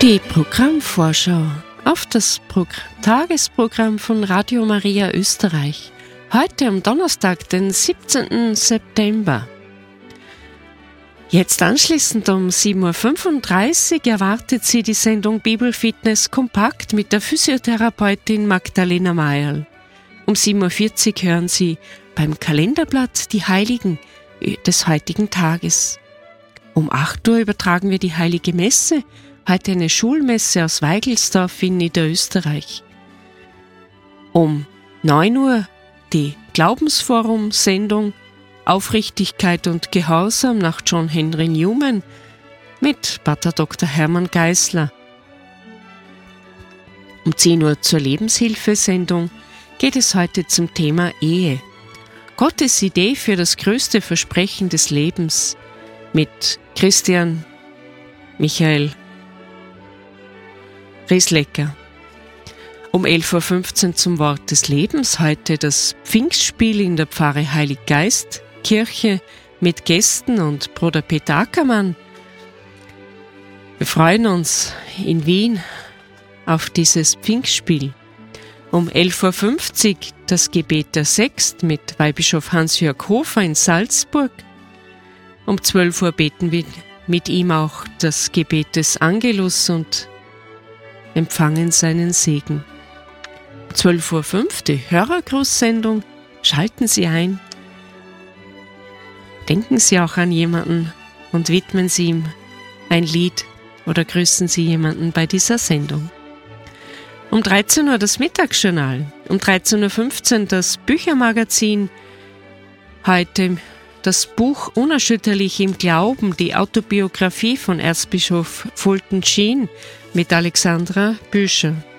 Die Programmvorschau auf das Tagesprogramm von Radio Maria Österreich. Heute am Donnerstag, den 17. September. Jetzt anschließend um 7.35 Uhr erwartet Sie die Sendung Bibelfitness kompakt mit der Physiotherapeutin Magdalena Mayerl. Um 7.40 Uhr hören Sie beim Kalenderblatt die Heiligen des heutigen Tages. Um 8 Uhr übertragen wir die Heilige Messe, heute eine Schulmesse aus Weigelsdorf in Niederösterreich. Um 9 Uhr die Glaubensforum-Sendung Aufrichtigkeit und Gehorsam nach John Henry Newman mit Pater Dr. Hermann Geisler. Um 10 Uhr zur Lebenshilfesendung geht es heute zum Thema Ehe. Gottes Idee für das größte Versprechen des Lebens mit Christian Michael Rieslecker. Um 11.15 Uhr zum Wort des Lebens heute das Pfingstspiel in der Pfarre Heiliggeist Kirche mit Gästen und Bruder Peter Ackermann. Wir freuen uns in Wien auf dieses Pfingstspiel. Um 11.50 Uhr das Gebet der Sext mit Weihbischof Hans-Jörg Hofer in Salzburg. Um 12 Uhr beten wir mit ihm auch das Gebet des Angelus und empfangen seinen Segen. Um 12.05 Uhr die Hörergrußsendung. Schalten Sie ein. Denken Sie auch an jemanden und widmen Sie ihm ein Lied oder grüßen Sie jemanden bei dieser Sendung. Um 13 Uhr das Mittagsjournal. Um 13.15 Uhr das Büchermagazin. Heute das Buch Unerschütterlich im Glauben, die Autobiografie von Erzbischof Fulton Sheen mit Alexandra Büscher.